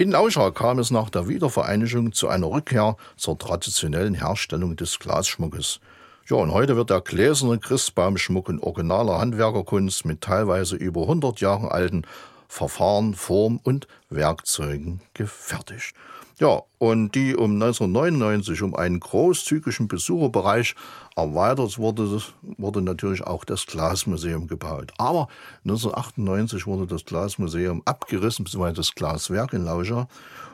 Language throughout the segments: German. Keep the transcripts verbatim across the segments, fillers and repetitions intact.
In Lauscha kam es nach der Wiedervereinigung zu einer Rückkehr zur traditionellen Herstellung des Glasschmuckes. Ja, und heute wird der gläserne Christbaumschmuck in originaler Handwerkerkunst mit teilweise über hundert Jahren alten Verfahren, Form und Werkzeugen gefertigt. Ja, und die um neunzehnhundertneunundneunzig um einen großzügigen Besucherbereich erweitert wurde, wurde natürlich auch das Glasmuseum gebaut. Aber neunzehnhundertachtundneunzig wurde das Glasmuseum abgerissen, beziehungsweise das Glaswerk in Lauscha.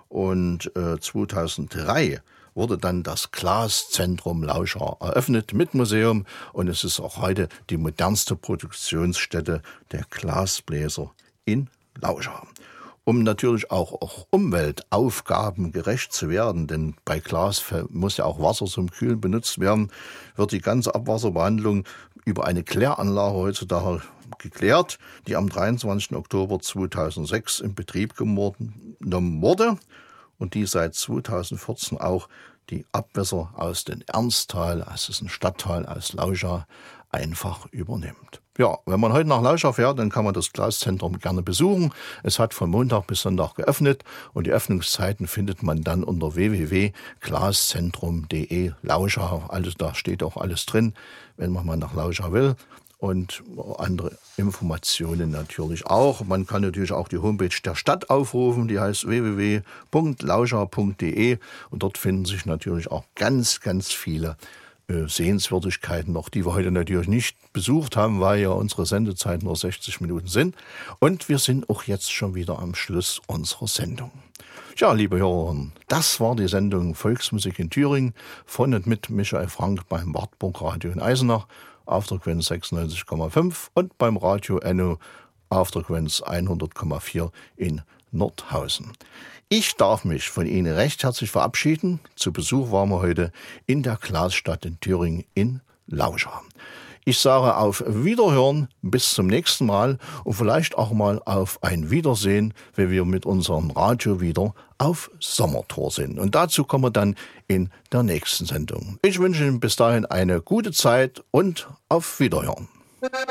Und äh, zweitausenddrei wurde dann das Glaszentrum Lauscha eröffnet mit Museum. Und es ist auch heute die modernste Produktionsstätte der Glasbläser in Lauscha. Um natürlich auch, auch Umweltaufgaben gerecht zu werden, denn bei Glas muss ja auch Wasser zum Kühlen benutzt werden, wird die ganze Abwasserbehandlung über eine Kläranlage heutzutage geklärt, die am dreiundzwanzigsten Oktober zweitausendsechs in Betrieb genommen wurde und die seit zweitausendvierzehn auch die Abwässer aus dem Ernsttal, das ist ein Stadtteil aus Lauscha, einfach übernimmt. Ja, wenn man heute nach Lauscha fährt, dann kann man das Glaszentrum gerne besuchen. Es hat von Montag bis Sonntag geöffnet und die Öffnungszeiten findet man dann unter w w w punkt glaszentrum punkt de Lauscha. Also da steht auch alles drin, wenn man mal nach Lauscha will. Und andere Informationen natürlich auch. Man kann natürlich auch die Homepage der Stadt aufrufen, die heißt w w w punkt lauscha punkt de und dort finden sich natürlich auch ganz, ganz viele äh, Sehenswürdigkeiten noch, die wir heute natürlich nicht besucht haben, weil ja unsere Sendezeit nur sechzig Minuten sind. Und wir sind auch jetzt schon wieder am Schluss unserer Sendung. Ja, liebe Hörer, das war die Sendung Volksmusik in Thüringen von und mit Michael Frank beim Wartburg Radio in Eisenach auf der Frequenz sechsundneunzig Komma fünf und beim Radio Enno auf der Frequenz hundert Komma vier in Nordhausen. Ich darf mich von Ihnen recht herzlich verabschieden. Zu Besuch waren wir heute in der Glasstadt in Thüringen in Lauscha. Ich sage auf Wiederhören, bis zum nächsten Mal und vielleicht auch mal auf ein Wiedersehen, wenn wir mit unserem Radio wieder auf Sommertour sind. Und dazu kommen wir dann in der nächsten Sendung. Ich wünsche Ihnen bis dahin eine gute Zeit und auf Wiederhören.